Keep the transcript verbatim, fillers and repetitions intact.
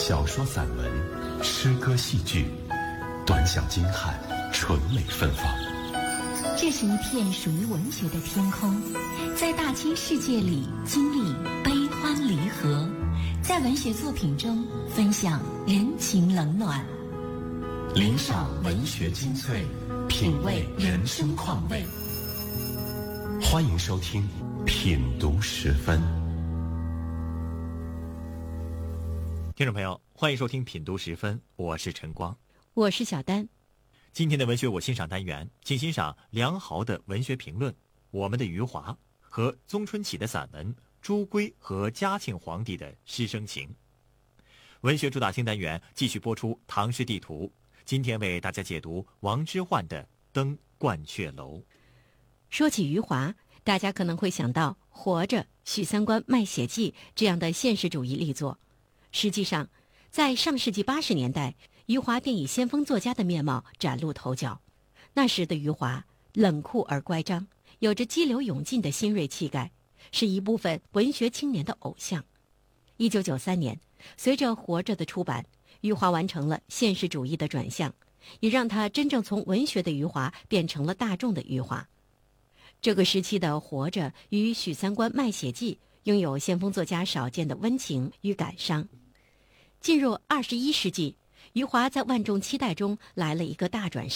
小说、散文、诗歌、戏剧，短小精悍，纯美芬芳。 这是一片属于文学的天空，在大千世界里经历悲欢离合，在文学作品中分享人情冷暖， 聆赏文学精粹，品味人生况味。欢迎收听《品读十分》。 听众朋友，欢迎收听《品读十分》，我是陈光， 我是小丹。 今天的文学我欣赏单元，请欣赏梁豪的文学评论《我们的余华》和宗春起的散文《朱圭和嘉庆皇帝的师生情》。文学主打新单元继续播出《唐诗地图》，今天为大家解读王之涣的《登鹳雀楼》。 说起余华，大家可能会想到《活着》《许三观卖血记》这样的现实主义力作。实际上，在上世纪八十年代，余华便以先锋作家的面貌崭露头角。那时的余华冷酷而乖张，有着激流勇进的新锐气概，是一部分文学青年的偶像。一九九三年，随着《活着》的出版，余华完成了现实主义的转向，也让他真正从文学的余华变成了大众的余华。这个时期的《活着》与《许三观卖血记》拥有先锋作家少见的温情与感伤。进入二十一世纪，余华在万众期待中来了一个大转身。